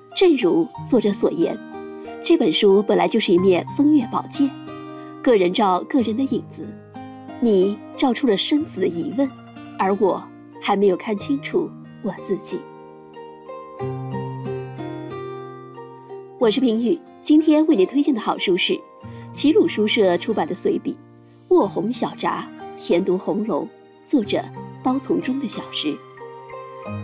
正如作者所言，这本书本来就是一面风月宝鉴，个人照个人的影子，你照出了生死的疑问，而我还没有看清楚我自己。我是平宇，今天为你推荐的好书是齐鲁书社出版的随笔《卧红小札闲读红楼》，作者刀从中的小诗。